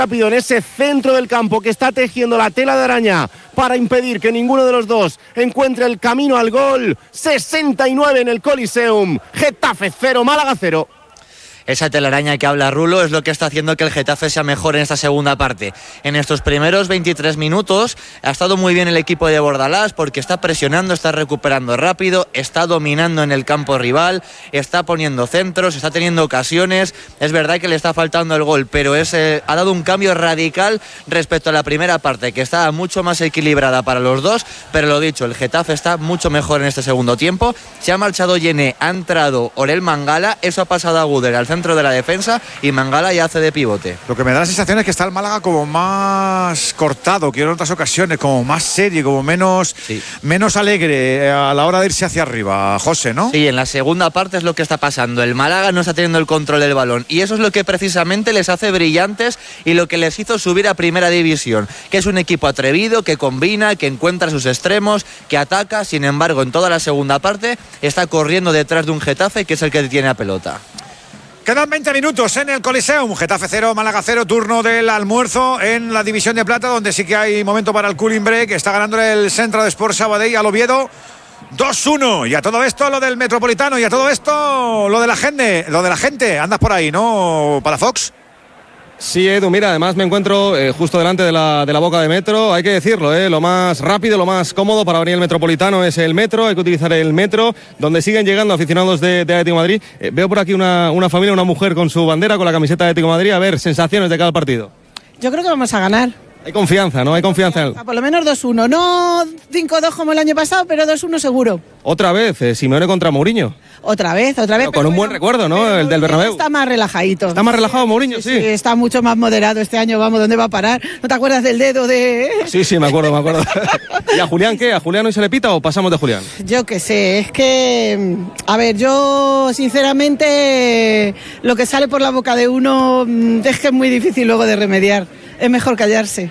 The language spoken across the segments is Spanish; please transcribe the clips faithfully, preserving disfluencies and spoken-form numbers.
rápido en ese centro del campo que está tejiendo la tela de araña para impedir que ninguno de los dos encuentre el camino al gol. sesenta y nueve en el Coliseum. Getafe cero, Málaga cero. Esa telaraña que habla Rulo es lo que está haciendo que el Getafe sea mejor en esta segunda parte. En estos primeros veintitrés minutos ha estado muy bien el equipo de Bordalás porque está presionando, está recuperando rápido, está dominando en el campo rival, está poniendo centros, está teniendo ocasiones. Es verdad que le está faltando el gol, pero es, eh, ha dado un cambio radical respecto a la primera parte, que estaba mucho más equilibrada para los dos, pero lo dicho, el Getafe está mucho mejor en este segundo tiempo. Se ha marchado Yené, ha entrado Orel Mangala, eso ha pasado a Guder al centro de la defensa y Mangala ya hace de pivote. Lo que me da la sensación es que está el Málaga como más cortado que en otras ocasiones, como más serio, como menos, sí. menos alegre a la hora de irse hacia arriba, José, ¿no? Sí, en la segunda parte es lo que está pasando. El Málaga no está teniendo el control del balón y eso es lo que precisamente les hace brillantes y lo que les hizo subir a primera división, que es un equipo atrevido, que combina, que encuentra sus extremos, que ataca. Sin embargo, en toda la segunda parte está corriendo detrás de un Getafe que es el que tiene a pelota. Quedan veinte minutos en el Coliseum. Getafe cero, Málaga cero, turno del almuerzo en la división de plata, donde sí que hay momento para el cooling break. Está ganando el Centro de Sport Sabadell al Oviedo dos uno. Y a todo esto lo del Metropolitano, y a todo esto lo de la gente, lo de la gente. Andas por ahí, ¿no, Palafox? Sí, Edu, mira, además me encuentro eh, justo delante de la, de la boca de metro. Hay que decirlo, eh, lo más rápido, lo más cómodo para venir al Metropolitano es el metro. Hay que utilizar el metro, donde siguen llegando aficionados de, de Atlético de Madrid. Eh, veo por aquí una, una familia, una mujer con su bandera, con la camiseta de Atlético de Madrid. A ver, sensaciones de cada partido. Yo creo que vamos a ganar. Hay confianza, ¿no? Hay confianza. En el... Por lo menos dos uno. No cinco dos como el año pasado, pero dos uno seguro. Otra vez, eh, Simeone contra Mourinho. Otra vez, otra vez. Pero con un buen recuerdo, ¿no? El del Bernabéu. Está más relajadito. Está más relajado Mourinho, sí, sí. Sí, está mucho más moderado este año. Vamos, ¿dónde va a parar? ¿No te acuerdas del dedo de...? Sí, sí, me acuerdo, me acuerdo. ¿Y a Julián qué? ¿A Julián hoy se le pita o pasamos de Julián? Yo qué sé, es que... A ver, yo sinceramente lo que sale por la boca de uno es que es muy difícil luego de remediar. Es mejor callarse.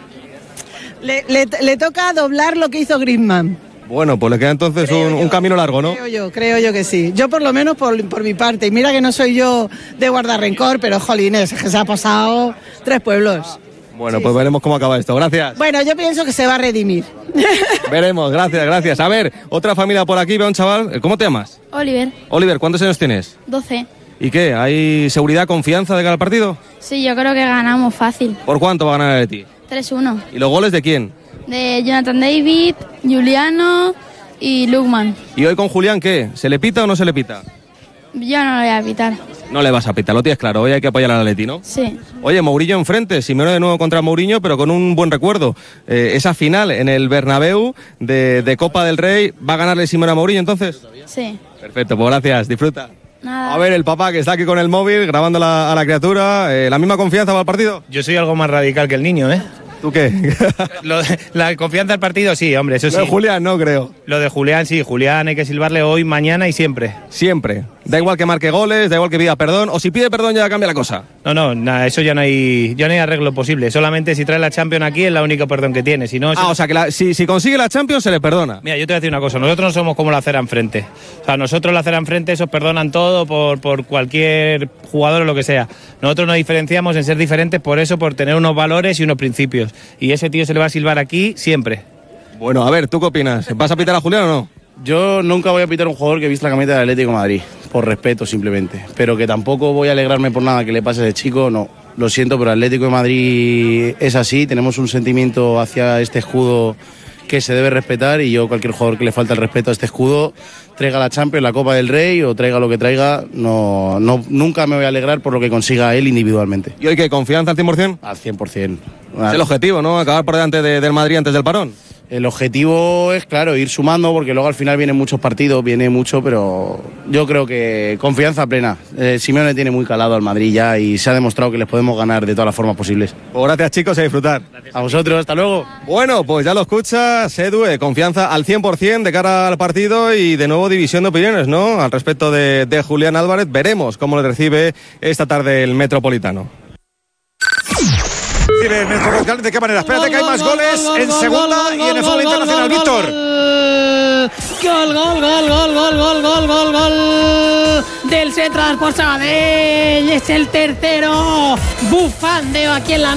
Le, le, le toca doblar lo que hizo Griezmann. Bueno, pues le queda entonces un, un camino largo, ¿no? Creo yo, creo yo que sí. Yo por lo menos por, por mi parte. Y mira que no soy yo de guardar rencor, pero jolines, es que se ha pasado tres pueblos. Bueno, sí, pues sí. veremos cómo acaba esto. Gracias. Bueno, yo pienso que se va a redimir. Veremos, gracias, gracias. A ver, otra familia por aquí, veo un chaval. ¿Cómo te llamas? Oliver. Oliver, ¿cuántos años tienes? doce. ¿Y qué? ¿Hay seguridad, confianza de cara al partido? Sí, yo creo que ganamos fácil. ¿Por cuánto va a ganar el Atleti? tres uno. ¿Y los goles de quién? De Jonathan David, Juliano y Lukman. ¿Y hoy con Julián qué? ¿Se le pita o no se le pita? Yo no lo voy a pitar. No le vas a pitar, lo tienes claro. Hoy hay que apoyar al Atleti, ¿no? Sí. Oye, Mourinho enfrente, Simeone de nuevo contra Mourinho, pero con un buen recuerdo. Eh, esa final en el Bernabéu de, de Copa del Rey, ¿va a ganarle Simeone a Mourinho entonces? Sí. Perfecto, pues gracias, disfruta. Nada. A ver, el papá que está aquí con el móvil grabando la, a la criatura, eh, ¿la misma confianza para el partido? Yo soy algo más radical que el niño, ¿eh? ¿Tú qué? Lo de, la confianza del partido, sí, hombre, eso sí. Lo de Julián no, creo. Lo de Julián, sí, Julián hay que silbarle hoy, mañana y siempre. Siempre. Da igual que marque goles, da igual que pida perdón, o si pide perdón ya cambia la cosa. No, no, nada, eso ya no hay ya no hay arreglo posible. Solamente si trae la Champions aquí es la única perdón que tiene. Si no, ah, si... o sea que la, si, si consigue la Champions se le perdona. Mira, yo te voy a decir una cosa, nosotros no somos como la acera enfrente. O sea, nosotros la acera enfrente, esos perdonan todo por, por cualquier jugador o lo que sea. Nosotros nos diferenciamos en ser diferentes por eso, por tener unos valores y unos principios. Y ese tío se le va a silbar aquí siempre. Bueno, a ver, ¿tú qué opinas? ¿Vas a pitar a Julián o no? Yo nunca voy a pitar a un jugador que viste la camiseta del Atlético de Madrid, por respeto simplemente. Pero que tampoco voy a alegrarme por nada que le pase a ese chico, no. Lo siento, pero el Atlético de Madrid es así, tenemos un sentimiento hacia este escudo que se debe respetar y yo cualquier jugador que le falta el respeto a este escudo, traiga la Champions, la Copa del Rey o traiga lo que traiga, no, no, nunca me voy a alegrar por lo que consiga él individualmente. ¿Y hoy qué? ¿Confianza al cien por ciento? Al cien por ciento. Es el objetivo, ¿no? Acabar por delante de, del Madrid antes del parón. El objetivo es, claro, ir sumando, porque luego al final vienen muchos partidos, viene mucho, pero yo creo que confianza plena. Eh, Simeone tiene muy calado al Madrid ya y se ha demostrado que les podemos ganar de todas las formas posibles. Pues gracias, chicos, y a disfrutar. Gracias. A vosotros, hasta luego. Bueno, pues ya lo escuchas, Edu, eh, confianza al cien por ciento de cara al partido y de nuevo división de opiniones, ¿no? Al respecto de, de Julián Álvarez, veremos cómo le recibe esta tarde el Metropolitano. ¿De qué manera? Espérate que hay más goles en segunda y en el fútbol internacional. Víctor. Gol, gol, gol, gol, gol, gol, gol, gol, gol del Centro de Sport Sabadell. Es el tercero bufandeo aquí en la